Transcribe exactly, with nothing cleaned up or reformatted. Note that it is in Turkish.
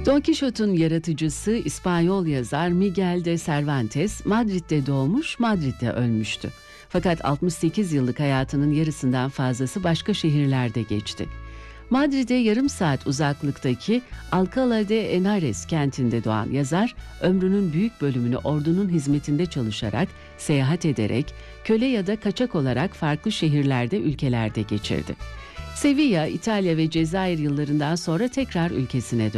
Don Quixote'un yaratıcısı İspanyol yazar Miguel de Cervantes, Madrid'de doğmuş, Madrid'de ölmüştü. Fakat altmış sekiz yıllık hayatının yarısından fazlası başka şehirlerde geçti. Madrid'e yarım saat uzaklıktaki Alcalá de Henares kentinde doğan yazar, ömrünün büyük bölümünü ordunun hizmetinde çalışarak, seyahat ederek, köle ya da kaçak olarak farklı şehirlerde, ülkelerde geçirdi. Sevilla, İtalya ve Cezayir yıllarından sonra tekrar ülkesine döndü.